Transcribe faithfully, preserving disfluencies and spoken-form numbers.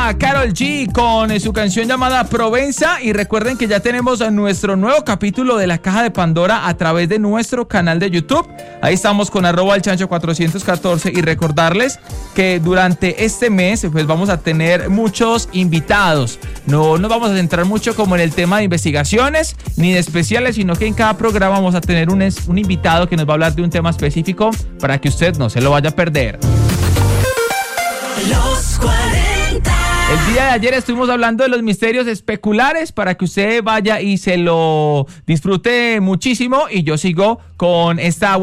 era Karol G con su canción llamada Provenza. Y recuerden que ya tenemos nuestro nuevo capítulo de La Caja de Pandora a través de nuestro canal de YouTube. Ahí estamos con arroba el chancho cuatrocientos catorce. Y recordarles que durante este mes pues vamos a tener muchos invitados. No nos vamos a centrar mucho como en el tema de investigaciones ni de especiales, sino que en cada programa vamos a tener un, un invitado que nos va a hablar de un tema específico para que usted no se lo vaya a perder. Los cuarenta. El día de ayer estuvimos hablando de los misterios especulares para que usted vaya y se lo disfrute muchísimo, y yo sigo con esta